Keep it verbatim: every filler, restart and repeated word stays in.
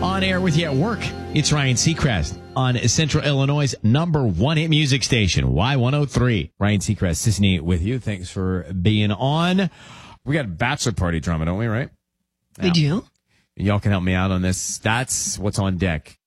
On air with you at work. It's Ryan Seacrest on Central Illinois' number one hit music station, Y one oh three. Ryan Seacrest, Sisney with you. Thanks for being on. We got a bachelor party drama, don't we, right? We Now, do. y'all can help me out on this. That's what's on deck.